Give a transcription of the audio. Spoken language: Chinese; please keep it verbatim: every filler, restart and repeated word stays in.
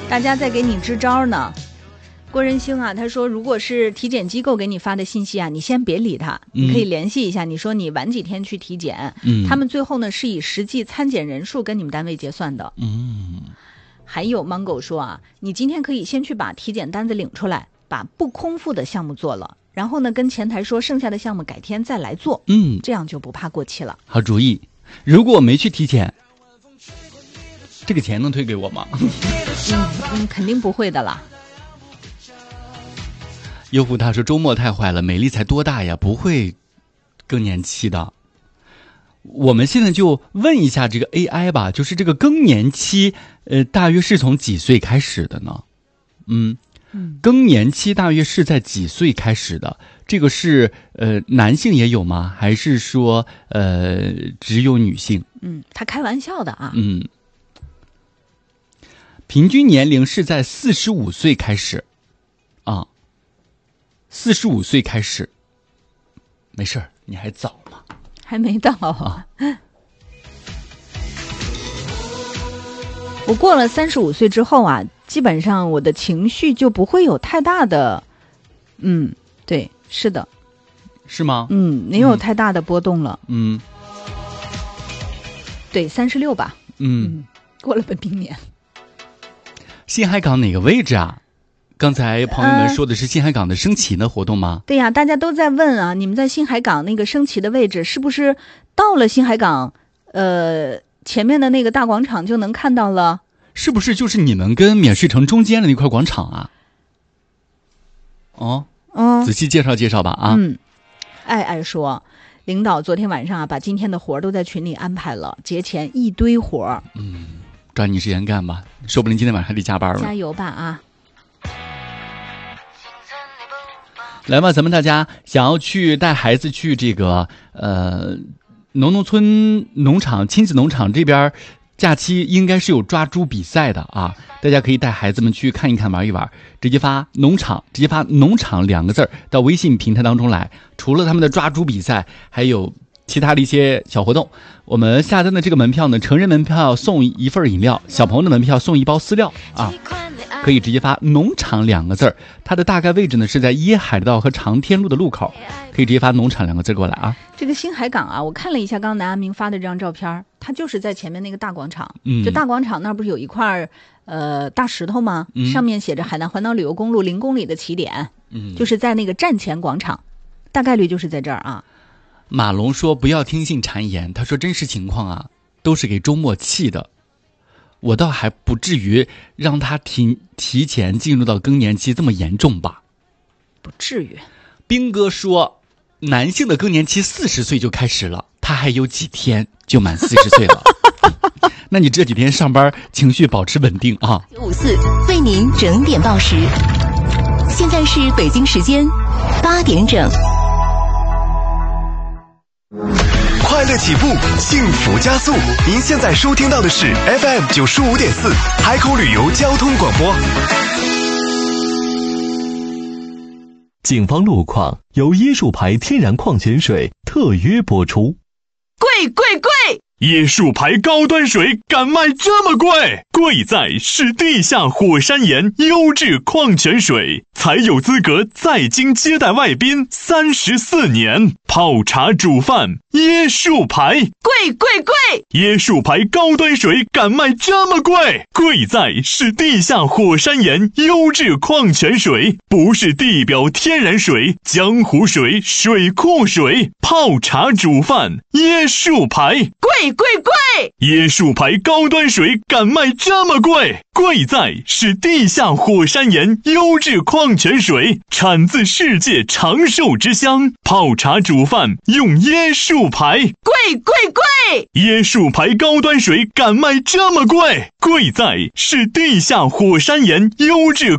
大家在给你支招呢。郭仁兴啊，他说如果是体检机构给你发的信息啊，你先别理他，你可以联系一下，你说你晚几天去体检，嗯，他们最后呢是以实际参检人数跟你们单位结算的。嗯，还有 Mango 说啊，你今天可以先去把体检单子领出来，把不空腹的项目做了，然后呢跟前台说剩下的项目改天再来做，嗯，这样就不怕过期了。 好主意。如果我没去体检，这个钱能退给我吗？ 嗯嗯，肯定不会的啦。 优虎他说周末太坏了，美丽才多大呀，不会更年期的。我们现在就问一下这个 A I 吧，就是这个更年期呃，大约是从几岁开始的呢？嗯，嗯更年期大约是在几岁开始的？这个是呃男性也有吗？还是说呃只有女性？ 嗯，他开玩笑的啊。 嗯，平均年龄是在四十五岁开始啊。四十五岁开始，没事儿，你还早嘛， 还没到啊。我过了三十五岁之后啊，基本上我的情绪就不会有太大的，嗯，对，是的， 是吗？ 嗯，没有太大的波动了。 嗯， 对，三十六吧。 嗯， 嗯，过了本命年。 新海港哪个位置啊？刚才朋友们说的是新海港的升旗的活动吗？ 呃、对呀、啊，大家都在问啊，你们在新海港那个升旗的位置是不是到了新海港呃前面的那个大广场就能看到了？ 是不是就是你们跟免税城中间的那块广场啊？哦，嗯，仔细介绍介绍吧啊。 嗯，爱爱说，领导昨天晚上啊把今天的活都在群里安排了，节前一堆活。 嗯，抓紧时间干吧，说不定今天晚上还得加班了。 加油吧啊！ 来吧，咱们大家想要去带孩子去这个呃农农村农场亲子农场这边，假期应该是有抓猪比赛的啊，大家可以带孩子们去看一看玩一玩，直接发农场直接发农场两个字到微信平台当中来。除了他们的抓猪比赛，还有其他的一些小活动。我们下单的这个门票呢，成人门票送一份饮料，小朋友的门票送一包饲料啊。可以直接发农场两个字儿，它的大概位置呢是在椰海道和长天路的路口，可以直接发农场两个字过来啊。 这个新海港啊，我看了一下刚刚南安明发的这张照片，它就是在前面那个大广场，嗯，就大广场那不是有一块呃大石头吗？嗯，上面写着海南环岛旅游公路零公里的起点，嗯，就是在那个站前广场，大概率就是在这儿啊。 马龙说不要听信谗言，他说真实情况啊都是给周末气的。我倒还不至于让他提提前进入到更年期这么严重吧， 不至于。 兵哥说，男性的更年期四十岁就开始了，他还有几天就满四十岁了。那你这几天上班情绪保持稳定啊。 九五四为您整点报时，现在是北京时间八点整。 快乐起步，幸福加速。您现在收听到的是 F M 九十五点四海口旅游交通广播。 警方路况由椰树牌天然矿泉水特约播出。 贵贵贵！ 椰树牌高端水敢卖这么贵？贵在是地下火山岩优质矿泉水，才有资格在京接待外宾三十四年。泡茶煮饭，椰树牌， 贵贵贵！ 椰树牌高端水敢卖这么贵？贵在是地下火山岩优质矿泉水，不是地表天然水、江湖水、水库水。泡茶煮饭，椰树牌， 贵贵贵！ 椰树牌高端水敢卖这么贵？贵在是地下火山岩优质矿泉水，产自世界长寿之乡。泡茶煮饭用椰树牌， 贵贵贵！ 椰树牌高端水敢卖这么贵？贵在是地下火山岩优质